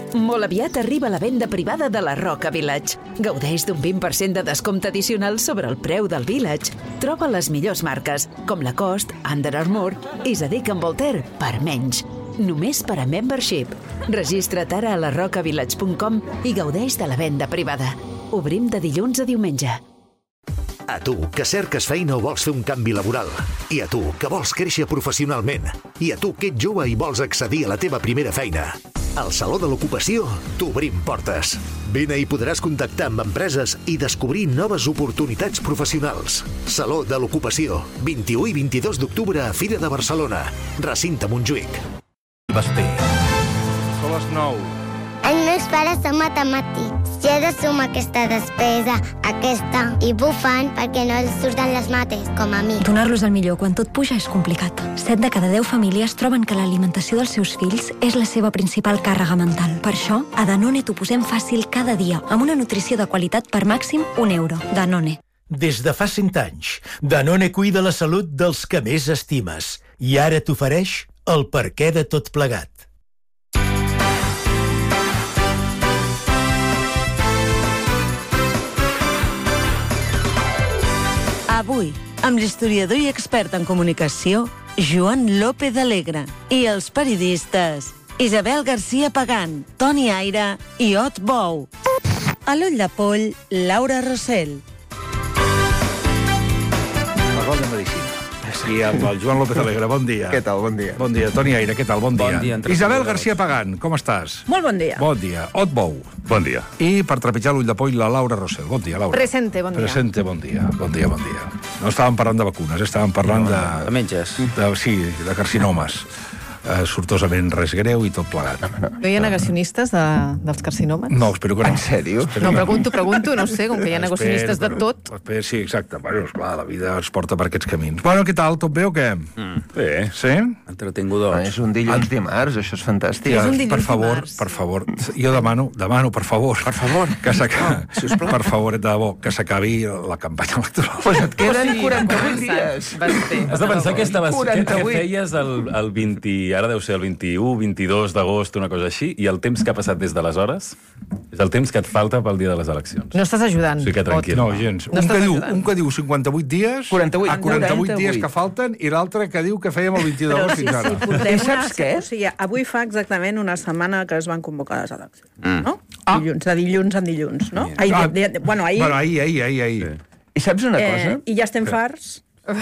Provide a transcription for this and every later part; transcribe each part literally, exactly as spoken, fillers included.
Molt aviat arriba la venda privada de la Roca Village. Gaudeix d'un vint per cent de descompte addicional sobre el preu del Village. Troba les millors marques, com Lacoste, Under Armour i Zadig and Voltaire, per menys. Només per a membership. Registra't ara a la roca village punt com i gaudeix de la venda privada. Obrim de dilluns a diumenge. A tu, que cerques feina o vols fer un canvi laboral. I a tu, que vols créixer professionalment. I a tu, que ets jove i vols accedir a la teva primera feina. Al Saló de l'Ocupació t'obrim portes. Vine i podràs contactar amb empreses i descobrir noves oportunitats professionals. Saló de l'Ocupació, vint-i-u i vint-i-dos d'octubre a Fira de Barcelona. Recinte Montjuïc. Basté. Són les nou. Els meus pares són matemàtics. Si he de sumar aquesta despesa, aquesta, i bufant perquè no els surten les mates, com a mi. Donar-los el millor quan tot puja és complicat. Set de cada deu famílies troben que l'alimentació dels seus fills és la seva principal càrrega mental. Per això, a Danone t'ho posem fàcil cada dia, amb una nutrició de qualitat per màxim un euro. Danone. Des de fa cent anys, Danone cuida la salut dels que més estimes i ara t'ofereix el perquè de tot plegat. Avui, amb l'historiador i expert en comunicació, Joan López Alegre, i els periodistes Isabel García Pagán, Toni Aire i Ot Bou. A l'ull de poll, Laura Rossell. Parlem de medicina. I amb el Joan López Alegre, bon dia. Què tal, bon dia. Bon dia, Toni Aire, què tal, bon dia. Bon dia. Isabel García Pagán, com estàs? Molt bon dia. Bon dia. Ot Bou. Bon dia. I per trepitjar l'ull de poll, la Laura Rossell. Bon dia, Laura. Presente, bon dia. Presente, bon dia. Bon dia, bon dia. No estàvem parlant de vacunes, estàvem parlant No, de... de metges. De, sí, de carcinomes. Uh, sortosament res greu i tot plegat. No hi ha negacionistes de, dels carcinomes? No, espero que no. En sèrio? No, pregunto, pregunto, no sé, com que hi ha negacionistes de Espero, tot. però- espero, sí, exacte. Bueno, esclar, la vida ens porta per aquests camins. Bueno, què tal? Tot bé o què? Mm. Bé, Sí? entretingudots. Ah, és un dilluns dimarts, això és fantàstic. És un dilluns per favor, dimarts. per favor, jo demano, demano, per favor, per favor, que s'acabi, per favor, de debò, que s'acabi la campanya electoral. Pues et queden quaranta-vuit dies. Basté. Has de pensar que, estaves, que, que quaranta-vuit. feies el, el vint, ara deu ser el vint-i-u, vint-i-dos d'agost, una cosa així, i el temps que ha passat des d'aleshores és el temps que et falta pel dia de les eleccions. No estàs ajudant. O sigui que tranquil. No, gens. No un, estàs que diu, ajudant. un que diu cinquanta-vuit dies, quaranta-vuit. a quaranta-vuit dies quaranta-vuit. que falten, i l'altre que diu que fèiem el vint-i-u Però d'agost sí, fins ara. sí, portem I una... saps què? O sigui, avui fa exactament una setmana que es van convocar les eleccions, Mm. no? Ah. Dilluns, de dilluns en dilluns, no? Yeah. Ai, Ah. de, de, bueno, ahir... Bueno, ahir, ahir, ahir, ahir. I saps una cosa? eh, I ja estem farts.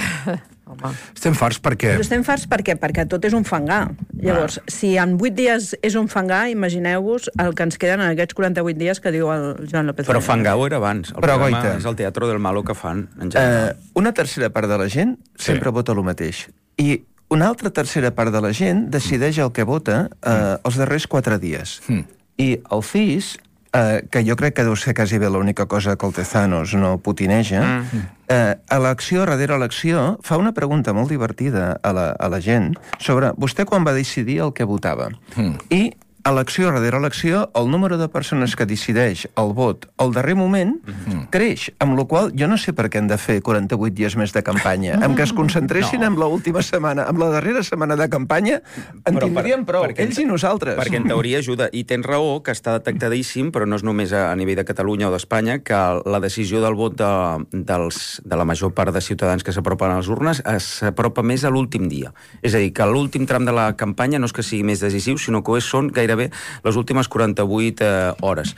Home. Estem farts perquè... Però estem farts per què? Perquè tot és un fangar. Llavors, si en vuit dies és un fangar, imagineu-vos el que ens queden en aquests quaranta-vuit dies que diu el Joan López. Però Fangau era abans. El Però, programa Goita. és el Teatro del Malo que fan, en Eh, general. una tercera part de la gent sempre vota el mateix. I una altra tercera part de la gent decideix el que vota eh, els darrers quatre dies. Mm. I el C I S, eh, que jo crec que deu ser quasi bé l'única cosa que el Tezanos no putineja, mm. eh, elecció darrere elecció, fa una pregunta molt divertida a la, a la gent sobre vostè quan va decidir el que votava. Mm. I elecció darrere elecció, el número de persones que decideix el vot al darrer moment mm. creix, amb la qual jo no sé per què han de fer quaranta-vuit dies més de campanya, amb que es concentressin no. en l'última setmana, amb la darrera setmana de campanya, en Però tindríem per- prou, perquè- ells i nosaltres. Perquè en teoria ajuda. I tens raó que està detectadíssim, però no és només a, a nivell de Catalunya o d'Espanya, que la decisió del vot de, dels, de la major part de ciutadans que s'apropen a les urnes s'apropa més a l'últim dia. És a dir, que l'últim tram de la campanya no és que sigui més decisiu, sinó que ho és, són gairebé les últimes quaranta-vuit eh, hores.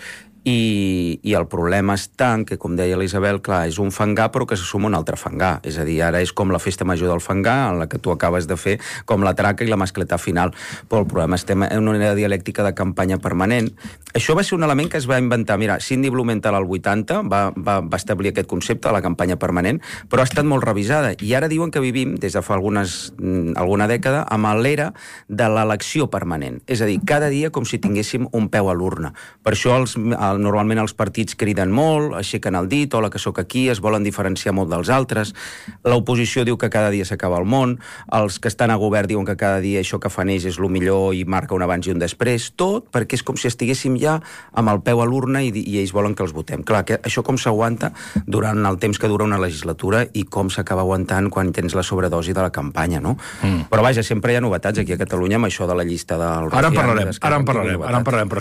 I, i el problema està en que, com deia la Isabel, clar, és un fangar però que se suma un altre fangar, és a dir, ara és com la festa major del fangar en la que tu acabes de fer com la traca i la mascleta final, però el problema estem en una dialèctica de campanya permanent. Això va ser un element que es va inventar, mira, Cindy Blumenthal al vuitanta va, va, va establir aquest concepte de la campanya permanent, però ha estat molt revisada i ara diuen que vivim des de fa algunes, alguna dècada amb l'era de l'elecció permanent, és a dir, cada dia com si tinguéssim un peu a l'urna. Per això els normalment els partits criden molt, aixequen el dit, hola que sóc aquí, es volen diferenciar molt dels altres, l'oposició diu que cada dia s'acaba el món, els que estan a govern diuen que cada dia això que fan ells és el millor i marca un abans i un després, tot perquè és com si estiguéssim ja amb el peu a l'urna i, i ells volen que els votem. Clar, que això com s'aguanta durant el temps que dura una legislatura i com s'acaba aguantant quan tens la sobredosi de la campanya, no? Mm. Però vaja, sempre hi ha novetats aquí a Catalunya amb això de la llista del... Ara en parlarem, ara en parlarem, ara en parlarem, però